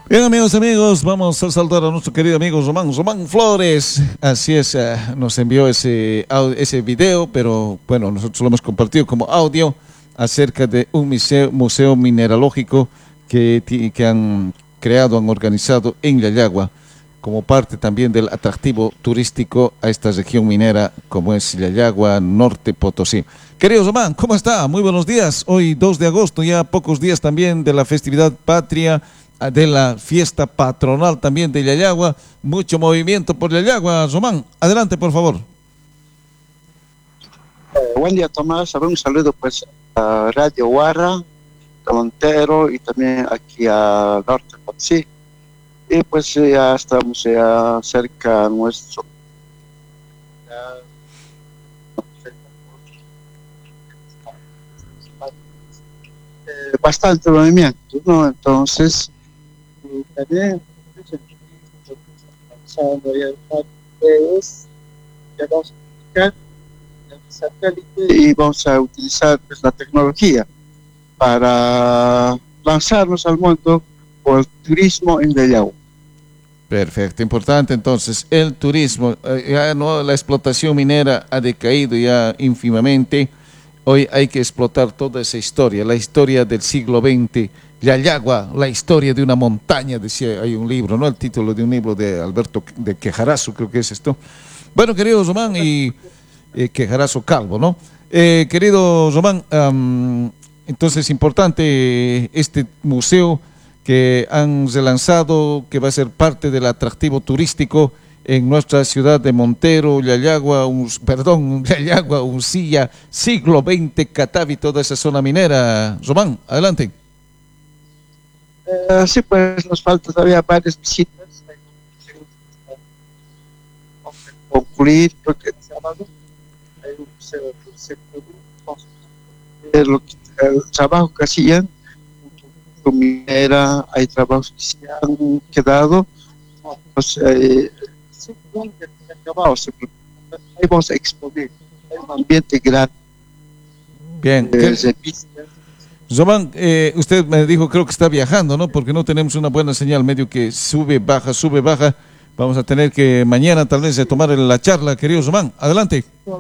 Bien, amigos, vamos a saludar a nuestro querido amigo Román Flores. Así es, nos envió ese video, pero bueno, nosotros lo hemos compartido como audio acerca de un museo mineralógico que han creado, han organizado en Yayagua, como parte también del atractivo turístico a esta región minera como es Yayagua, Norte Potosí. Querido Román, ¿cómo está? Muy buenos días. Hoy 2 de agosto, ya pocos días también de la festividad patria, de la fiesta patronal también de Yayagua. Mucho movimiento por Yayagua. Román, adelante por favor. Buen día, Tomás. Un saludo pues a Radio Guarra, a Montero y también aquí a Norte Potosí. Y pues ya estamos ya cerca a nuestro bastante movimiento, ¿no? Entonces, también ya vamos a aplicar el satélite y vamos a utilizar pues, la tecnología para lanzarnos al mundo por el turismo en Yayagua. Perfecto, importante entonces el turismo. Ya no, la explotación minera ha decaído ya ínfimamente. Hoy hay que explotar toda esa historia, la historia del siglo XX, Yayagua, la historia de una montaña, decía, hay un libro, ¿no? El título de un libro de Alberto de Quejarazo, creo que es esto. Bueno, querido Román, y Quejarazo Calvo, ¿no? Querido Román, entonces importante este museo que han relanzado, que va a ser parte del atractivo turístico en nuestra ciudad de Montero, Yayagua, Yayagua, Uncilla, siglo XX, Catavi, toda esa zona minera. Román, adelante. Sí, pues nos falta todavía varias visitas. Concluir, porque el sábado hay un museo del sector el trabajo que hacían minera, hay trabajos que se han quedado, pues, ahí vamos a exponer, hay un ambiente grande. Bien. Román, usted me dijo, creo que está viajando, ¿no? Porque no tenemos una buena señal, medio que sube, baja, sube, baja. Vamos a tener que mañana tal vez tomar la charla, querido Román. Adelante.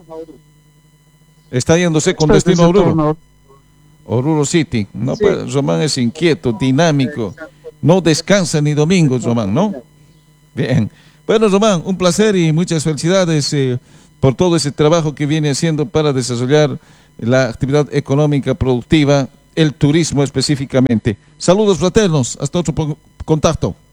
Está yéndose con destino a Oruro. Oruro City. No, sí. Pues, Román es inquieto, dinámico. No descansa ni domingos, Román, ¿no? Bien. Bueno, Román, un placer y muchas felicidades por todo ese trabajo que viene haciendo para desarrollar la actividad económica productiva, el turismo específicamente. Saludos fraternos, hasta otro contacto.